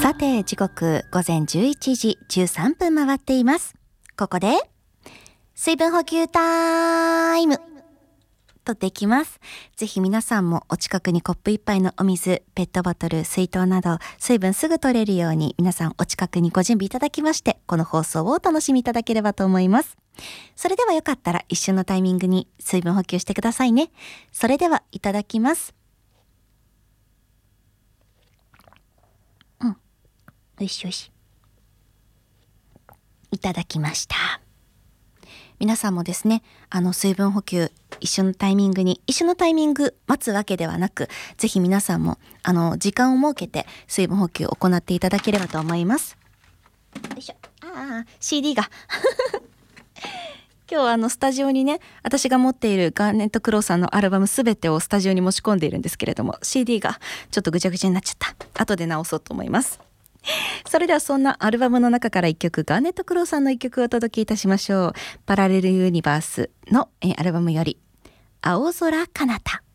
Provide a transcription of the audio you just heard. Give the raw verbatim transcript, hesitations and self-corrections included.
さて時刻午前じゅういちじじゅうさんぷん回っています。ここで水分補給タイムとできます。ぜひ皆さんもお近くにコップ一杯のお水、ペットボトル、水筒など水分すぐ取れるように皆さんお近くにご準備いただきまして、この放送をお楽しみいただければと思います。それではよかったら一瞬のタイミングに水分補給してくださいね。それではいただきます。うん、よしよし、いただきました。皆さんもですね、あの水分補給一緒のタイミングに一緒のタイミング待つわけではなく、ぜひ皆さんもあの時間を設けて水分補給を行っていただければと思います。よいしょ。ああ シーディー が今日あのスタジオにね、私が持っているガーネット・クローさんのアルバムすべてをスタジオに持ち込んでいるんですけれども、 シーディー がちょっとぐちゃぐちゃになっちゃった。後で直そうと思います。それではそんなアルバムの中から一曲、ガーネット・クローさんの一曲をお届けいたしましょう。パラレルユニバースのえアルバムより青空彼方。